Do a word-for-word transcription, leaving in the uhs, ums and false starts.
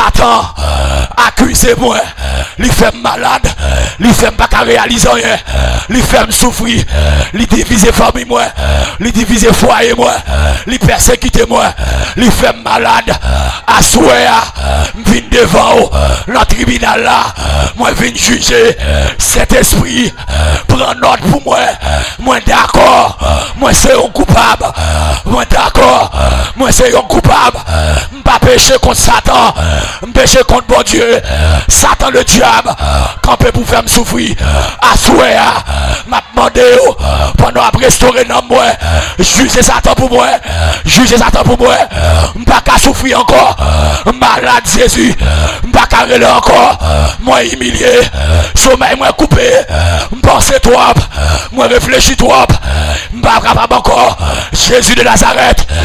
Satan accuse moi, il fait malade, il fait pas qu'à réaliser rien, il fait me souffrir, il divise famille moi, il divise foyer moi, il persécute moi, il fait malade. À souhait, je viens devant le tribunal là, moi je viens juger cet esprit, prends note pour moi, moi d'accord, moi c'est un coupable, moi d'accord, moi c'est un coupable, je ne pas pécher contre Satan, je pécher contre bon Dieu, Satan le diable, campé pour faire me souffrir, à souhait, m'a demandé pendant à restaurer dans moi, juger Satan pour moi, juger Satan pour moi, je ne pas qu'à souffrir encore, malade Jésus, je ne pas qu'à relever encore, moi humilié, sommeil moi coupé, je pense trop, moi réfléchis trop, je ne pas capable encore, Jésus de Nazareth.